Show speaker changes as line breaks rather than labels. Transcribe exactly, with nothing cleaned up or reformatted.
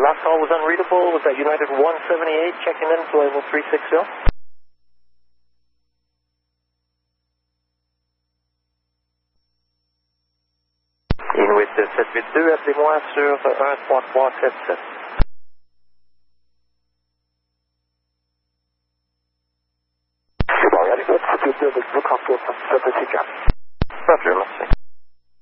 last call was unreadable. Was that United one seventy-eight checking in to level three six zero? Inuit sept huit deux, appelez-moi sur un trois trois sept sept.
C'est bon, regardez votre sept huit deux avec votre info, ça fait quatre.
Roger, merci.